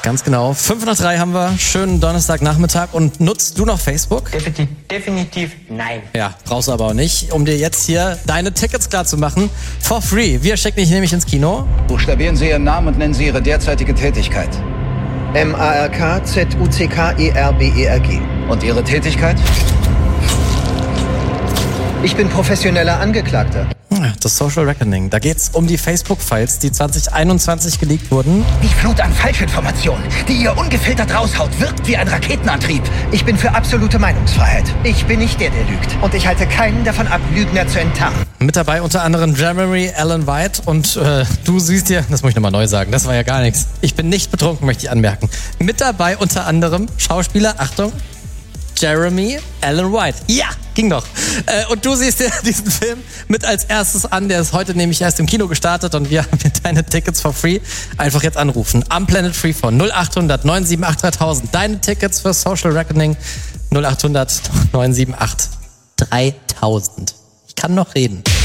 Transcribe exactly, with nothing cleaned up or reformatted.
Ganz genau. Fünf nach drei haben wir. Schönen Donnerstagnachmittag. Und nutzt du noch Facebook? Definitiv, definitiv nein. Ja, brauchst du aber auch nicht, um dir jetzt hier deine Tickets klar zu machen. For free. Wir schicken dich nämlich ins Kino. Buchstabieren Sie Ihren Namen und nennen Sie Ihre derzeitige Tätigkeit. M A R K Z U C K E R B E R G. Und Ihre Tätigkeit? Ich bin professioneller Angeklagter. Das Social Reckoning. Da geht's um die Facebook-Files, die zwanzig einundzwanzig geleakt wurden. Die Flut an Falschinformationen, die ihr ungefiltert raushaut, wirkt wie ein Raketenantrieb. Ich bin für absolute Meinungsfreiheit. Ich bin nicht der, der lügt. Und ich halte keinen davon ab, Lügner zu enttarnen. Mit dabei unter anderem Jeremy Allen White. Und äh, du siehst dir, das muss ich nochmal neu sagen, das war ja gar nichts. Ich bin nicht betrunken, möchte ich anmerken. Mit dabei unter anderem Schauspieler, Achtung, Jeremy Allen White. Ja, ging doch. Äh, und du siehst dir diesen Film mit als erstes an. Der ist heute nämlich erst im Kino gestartet und wir haben hier deine Tickets for free. Einfach jetzt anrufen. Am Planet Freephone null acht hundert neun sieben acht dreitausend. Deine Tickets für Social Reckoning null acht hundert neun sieben acht dreitausend. Ich kann noch reden.